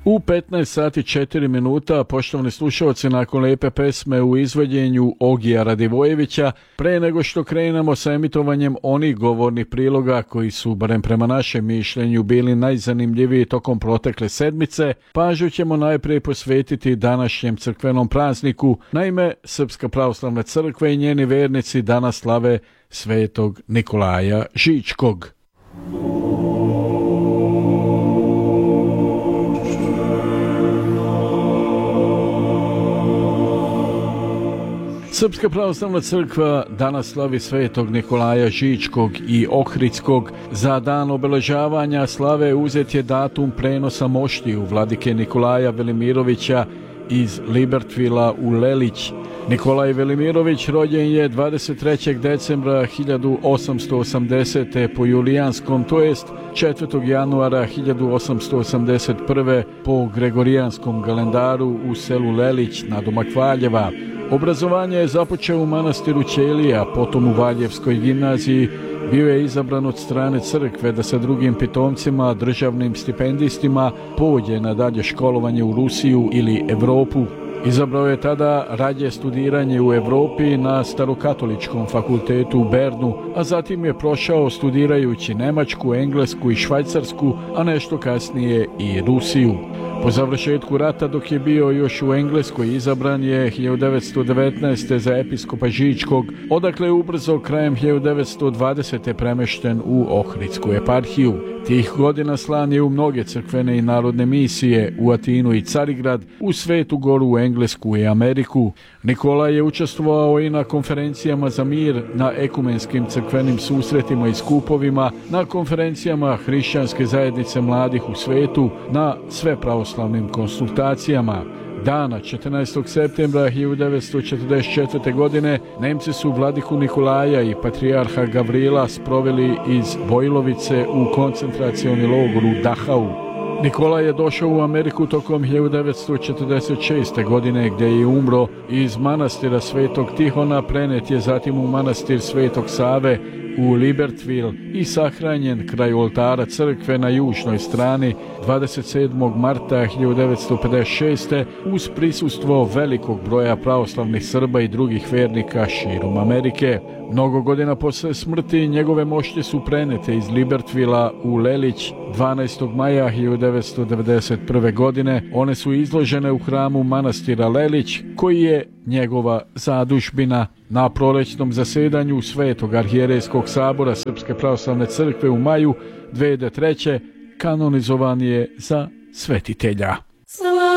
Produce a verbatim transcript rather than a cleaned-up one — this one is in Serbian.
U petnaest sati četiri minuta, poštovani slušalci, nakon lijepe pesme u izvođenju Ogija Radivojevića, pre nego što krenemo sa emitovanjem onih govornih priloga koji su, barem prema našem mišljenju, bili najzanimljiviji tokom protekle sedmice, pažnju ćemo najprije posvetiti današnjem crkvenom prazniku. Naime, Srpska pravoslavna crkva i njeni vernici danas slave svetog Nikolaja Žičkog. Srpska pravoslavna crkva danas slavi svetog Nikolaja Žičkog i Ohridskog. Za dan obeležavanja slave uzet je datum prenosa moštiju vladike Nikolaja Velimirovića iz Libertvila u Lelić. Nikolaj Velimirović rođen je dvadeset trećeg decembra hiljadu osamsto osamdesete. po julijanskom, to jest četvrtog januara hiljadu osamsto osamdeset prve. po gregorijanskom kalendaru u selu Lelić nadomak Valjeva. Obrazovanje je započeo u manastiru Ćelija, potom u Valjevskoj gimnaziji. Bio je izabran od strane crkve da sa drugim pitomcima, državnim stipendistima, pođe na dalje školovanje u Rusiju ili Evropu. Izabrao je tada rađe studiranje u Evropi na starokatoličkom fakultetu u Bernu, a zatim je prošao studirajući Nemačku, Englesku i Švajcarsku, a nešto kasnije i Rusiju. Po završetku rata, dok je bio još u Engleskoj, izabran je hiljadu devetsto devetnaeste. za episkopa Žičkog, odakle je ubrzo krajem hiljadu devetsto dvadesete. premešten u Ohridsku eparhiju. Tih godina slan je u mnoge crkvene i narodne misije, u Atinu i Carigrad, u Svetu Goru, u Englesku i Ameriku. Nikolaj je učestvovao i na konferencijama za mir, na ekumenskim crkvenim susretima i skupovima, na konferencijama hrišćanske zajednice mladih u svetu, na sve pravoslavnim konsultacijama. Dana četrnaestog septembra hiljadu devetsto četrdeset četvrte. godine Nemci su vladiku Nikolaja i patrijarha Gavrila sproveli iz Vojlovice u koncentracioni logor u Dachau. Nikolaj je došao u Ameriku tokom hiljadu devetsto četrdeset šeste. godine gdje je umro. Iz manastira Svetog Tihona prenet je zatim u manastir Svetog Save u Libertville i sahranjen kraj oltara crkve na južnoj strani dvadeset sedmog marta hiljadu devetsto pedeset šeste. uz prisustvo velikog broja pravoslavnih Srba i drugih vernika širom Amerike. Mnogo godina posle smrti njegove moštije su prenete iz Libertvila u Lelić dvanaestog maja hiljadu devetsto devedeset prve. godine. One su izložene u hramu manastira Lelić, koji je njegova zadužbina. Na prolećnom zasedanju Svetog arhijerejskog sabora Srpske pravoslavne crkve u maju dve hiljade treće. kanonizovan je za svetitelja.